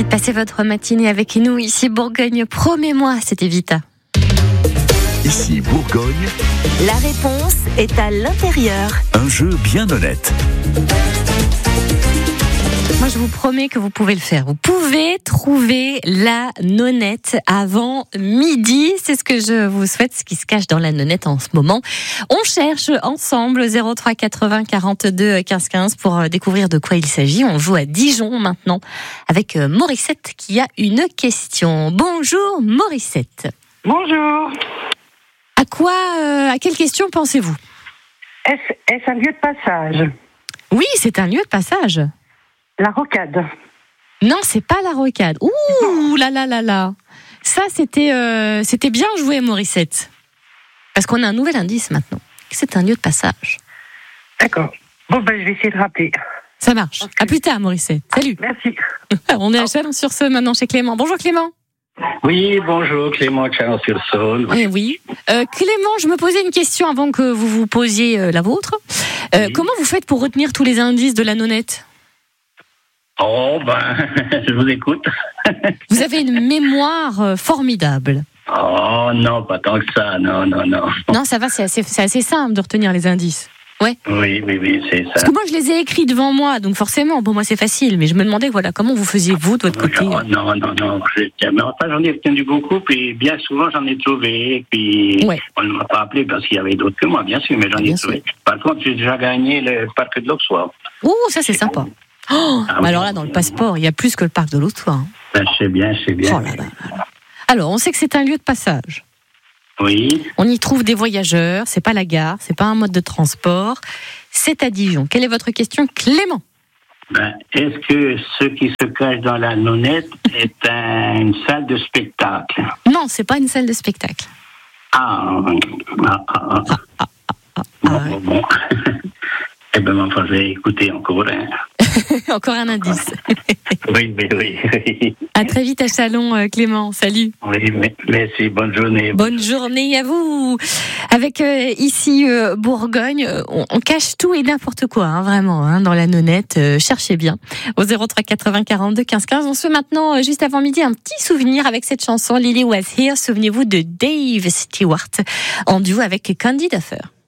Merci de passer votre matinée avec nous ici Bourgogne. Promets-moi, c'était Vita. Ici Bourgogne, la réponse est à l'intérieur. Un jeu bien honnête. Moi, je vous promets que vous pouvez le faire. Vous pouvez trouver la nonnette avant midi. C'est ce que je vous souhaite, ce qui se cache dans la nonnette en ce moment. On cherche ensemble 03 80 42 15 15 pour découvrir de quoi il s'agit. On joue à Dijon maintenant avec Morissette qui a une question. Bonjour Morissette. Bonjour. À quelle question pensez-vous ? Est-ce un lieu de passage ? Oui, c'est un lieu de passage. La rocade. Non, c'est pas la rocade. Ouh là là là là. Ça, c'était bien joué, Morissette. Parce qu'on a un nouvel indice maintenant. C'est un lieu de passage. D'accord. Bon, je vais essayer de rappeler. Ça marche. À plus tard, Morissette. Salut. Merci. On est à Chalon-sur-Saône maintenant chez Clément. Bonjour Clément. Oui, bonjour, Clément de Chalon-sur-Saône. Oui. Clément, je me posais une question avant que vous vous posiez la vôtre. Oui. Comment vous faites pour retenir tous les indices de la nonnette ? Oh, je vous écoute. Vous avez une mémoire formidable. Oh, non, pas tant que ça, non. Non, ça va, c'est assez simple de retenir les indices. Ouais. Oui, c'est ça. Parce que moi, je les ai écrits devant moi, donc forcément, pour moi, c'est facile. Mais je me demandais, comment vous faisiez, vous, de votre côté ? Non. Mais enfin, j'en ai retenu beaucoup, puis bien souvent, j'en ai trouvé. Puis, on ne m'a pas appelé parce qu'il y avait d'autres que moi, bien sûr, mais j'en ai trouvé. Par contre, j'ai déjà gagné le parc de l'Auxois. Ouh, ça, c'est sympa. Alors là, dans le passeport, il y a plus que le parc de l'Auxois. Je sais bien. Oh là là. Alors, on sait que c'est un lieu de passage. Oui. On y trouve des voyageurs, c'est pas la gare, c'est pas un mode de transport, c'est à Dijon. Quelle est votre question, Clément ? Est-ce que ce qui se cache dans la nonnette est une salle de spectacle ? Non, c'est pas une salle de spectacle. Bon. Eh bien, enfin, je vais écouter encore. Encore un indice. Oui. À très vite à Chalon, Clément. Salut. Oui, merci. Bonne journée. Bonne journée à vous. Avec ici Bourgogne, on cache tout et n'importe quoi, vraiment, dans la nonnette. Cherchez bien. Au 03 80 42 15 15. On se fait maintenant, juste avant midi, un petit souvenir avec cette chanson Lily Was Here. Souvenez-vous de Dave Stewart en duo avec Candy Duffer.